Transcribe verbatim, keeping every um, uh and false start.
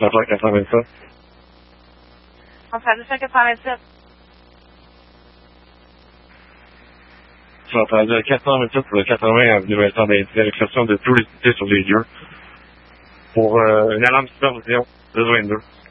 Central quatre cent vingt-sept. Central quatre cent vingt-sept. Central quatre cent vingt-sept pour le quatre-vingts avenue Vincent d'Indy, avec l'exception de tous les unités sur les lieux. Pour euh, une alarme supervision, besoin de deux.